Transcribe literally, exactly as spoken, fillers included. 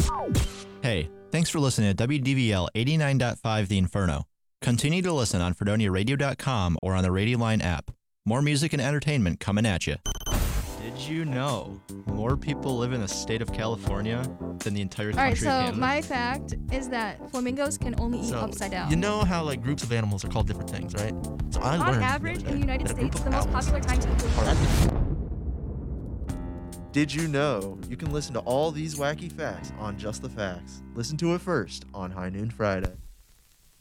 Hey, thanks for listening to W D V L eighty-nine point five The Inferno. Continue to listen on fredonia radio dot com or on the Radio Line app. More music and entertainment coming at you. Did you know more people live in the state of California than the entire country All right, of so Canada? my fact is that flamingos can only eat So, upside down. You know how like groups of animals are called different things, right? So I On learned average, the other in the day United that a group States, of the most owls popular time to eat are- Did you know you can listen to all these wacky facts on Just the Facts? Listen to it first on High Noon Friday.